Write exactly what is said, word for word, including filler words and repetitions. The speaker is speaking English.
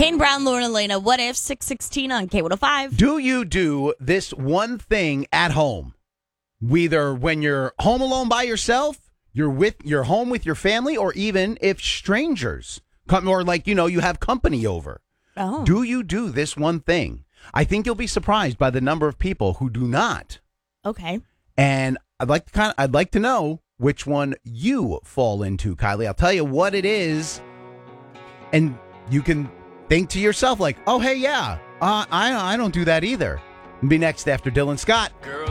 Kane Brown, Lauren Elena, What If, six sixteen on K one oh five. Do you do this one thing at home? Whether when you're home alone by yourself, you're with you're home with your family, or even if strangers come, or like, you know, you have company over. Oh. Do you do this one thing? I think you'll be surprised by the number of people who do not. Okay. And I'd like to kind of, I'd like to know which one you fall into, Kylie. I'll tell you what it is, and you can think to yourself like, "Oh, hey, yeah, uh, I I don't do that either." Be next after Dylan Scott. Girl.